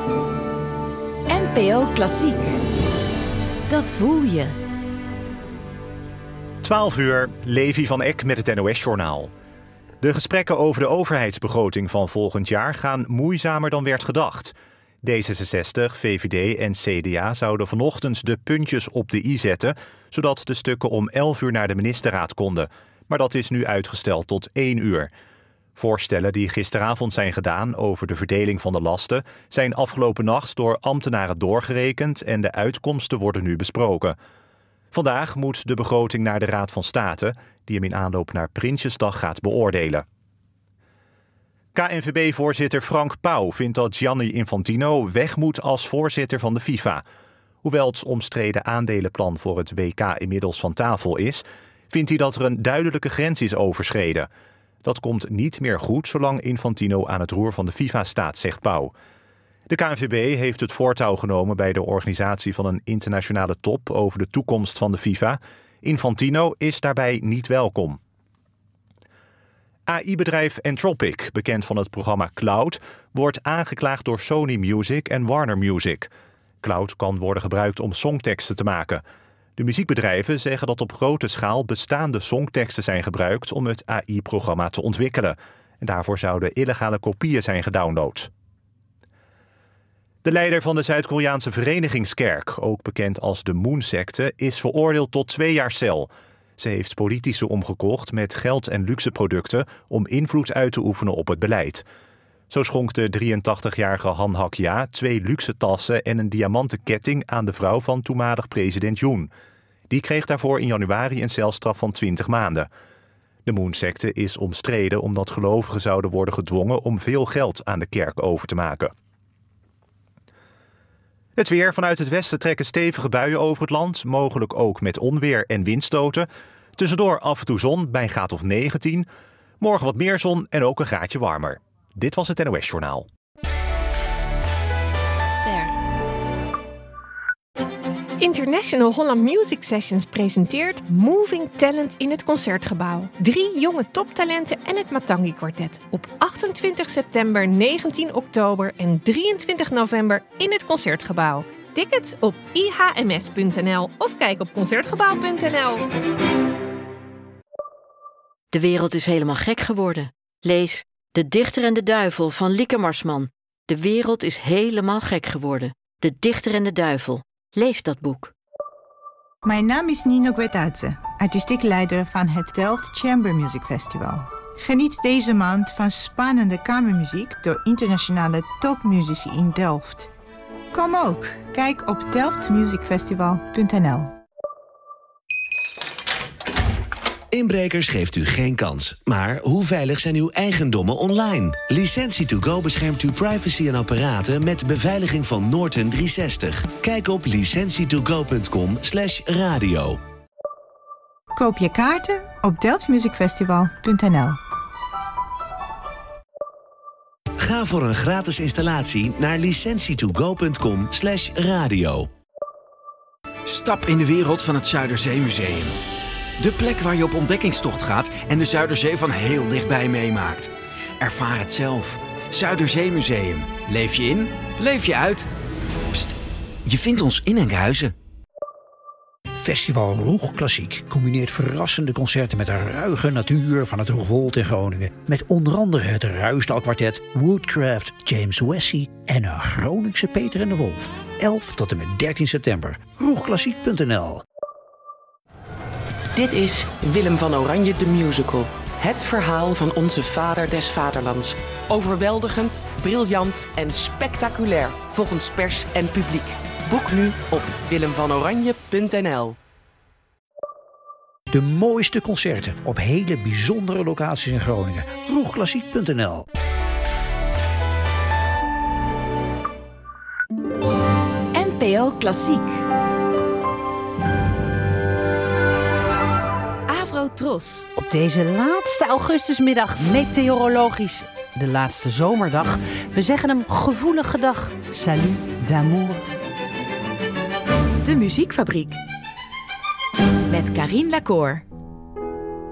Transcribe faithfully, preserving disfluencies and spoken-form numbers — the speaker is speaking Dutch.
N P O Klassiek. Dat voel je. twaalf uur, Levi van Eck met het N O S-journaal. De gesprekken over de overheidsbegroting van volgend jaar gaan moeizamer dan werd gedacht. D zesenzestig, V V D en C D A zouden vanochtend de puntjes op de i zetten, zodat de stukken om elf uur naar de ministerraad konden. Maar dat is nu uitgesteld tot één uur. Voorstellen die gisteravond zijn gedaan over de verdeling van de lasten zijn afgelopen nacht door ambtenaren doorgerekend en de uitkomsten worden nu besproken. Vandaag moet de begroting naar de Raad van State, die hem in aanloop naar Prinsjesdag gaat beoordelen. K N V B-voorzitter Frank Pauw vindt dat Gianni Infantino weg moet als voorzitter van de FIFA. Hoewel het omstreden aandelenplan voor het W K inmiddels van tafel is, vindt hij dat er een duidelijke grens is overschreden. Dat komt niet meer goed zolang Infantino aan het roer van de FIFA staat, zegt Pauw. De K N V B heeft het voortouw genomen bij de organisatie van een internationale top over de toekomst van de FIFA. Infantino is daarbij niet welkom. A I-bedrijf Anthropic, bekend van het programma Cloud, wordt aangeklaagd door Sony Music en Warner Music. Cloud kan worden gebruikt om songteksten te maken. De muziekbedrijven zeggen dat op grote schaal bestaande songteksten zijn gebruikt om het A I-programma te ontwikkelen. En daarvoor zouden illegale kopieën zijn gedownload. De leider van de Zuid-Koreaanse Verenigingskerk, ook bekend als de Moon-secte, is veroordeeld tot twee jaar cel. Ze heeft politici omgekocht met geld en luxe producten om invloed uit te oefenen op het beleid. Zo schonk de drieëntachtigjarige Han Hak-ja twee luxe tassen en een diamanten ketting aan de vrouw van toenmalig president Yoon. Die kreeg daarvoor in januari een celstraf van twintig maanden. De Moon-secte is omstreden omdat gelovigen zouden worden gedwongen om veel geld aan de kerk over te maken. Het weer. Vanuit het westen trekken stevige buien over het land, mogelijk ook met onweer en windstoten. Tussendoor af en toe zon bij een graad of negentien. Morgen wat meer zon en ook een graadje warmer. Dit was het N O S-journaal. Ster. International Holland Music Sessions presenteert Moving Talent in het Concertgebouw. Drie jonge toptalenten en het Matangi Quartet. Op achtentwintig september, negentien oktober en drieëntwintig november in het Concertgebouw. Tickets op i h m s punt n l of kijk op concertgebouw punt n l. De wereld is helemaal gek geworden. Lees De Dichter en de Duivel van Lieke Marsman. De wereld is helemaal gek geworden. De Dichter en de Duivel. Lees dat boek. Mijn naam is Nino Guetadze, artistiek leider van het Delft Chamber Music Festival. Geniet deze maand van spannende kamermuziek door internationale topmuzici in Delft. Kom ook, kijk op delft music festival punt n l. Inbrekers geeft u geen kans. Maar hoe veilig zijn uw eigendommen online? Licentie to go beschermt uw privacy en apparaten met beveiliging van Norton driehonderdzestig. Kijk op licentie to go punt com slash radio. Koop je kaarten op delft music festival punt n l. Ga voor een gratis installatie naar licentie to go punt com slash radio. Stap in de wereld van het Zuiderzeemuseum. De plek waar je op ontdekkingstocht gaat en de Zuiderzee van heel dichtbij meemaakt. Ervaar het zelf. Zuiderzeemuseum. Leef je in, leef je uit. Pst, je vindt ons in Enkhuizen. Festival Roeg Klassiek combineert verrassende concerten met de ruige natuur van het Roegwold in Groningen. Met onder andere het Ruisdaal Kwartet, Woodcraft, James Wessie en een Groningse Peter en de Wolf. elf tot en met dertien september. roegklassiek punt n l. Dit is Willem van Oranje de Musical. Het verhaal van onze vader des vaderlands. Overweldigend, briljant en spectaculair volgens pers en publiek. Boek nu op willem van oranje punt n l. De mooiste concerten op hele bijzondere locaties in Groningen. roegklassiek punt n l. N P O Klassiek. Tros. Op deze laatste augustusmiddag meteorologisch, de laatste zomerdag, we zeggen hem gevoelige dag. Salut d'amour. De Muziekfabriek. Met Carine Lacour.